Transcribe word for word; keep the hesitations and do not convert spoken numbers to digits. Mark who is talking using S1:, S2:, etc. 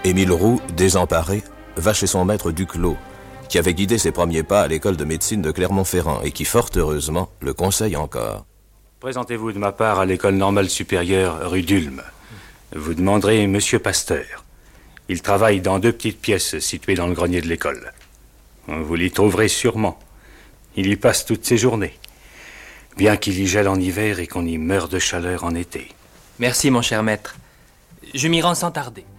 S1: Émile Roux, désemparé, va chez son maître Duclos, qui avait guidé ses premiers pas à l'école de médecine de Clermont-Ferrand et qui, fort heureusement, le conseille encore.
S2: Présentez-vous de ma part à l'école normale supérieure rue d'Ulm. Vous demanderez Monsieur Pasteur. Il travaille dans deux petites pièces situées dans le grenier de l'école. Vous l'y trouverez sûrement. Il y passe toutes ses journées. Bien qu'il y gèle en hiver et qu'on y meure de chaleur en été.
S3: Merci, mon cher maître. Je m'y rends sans tarder.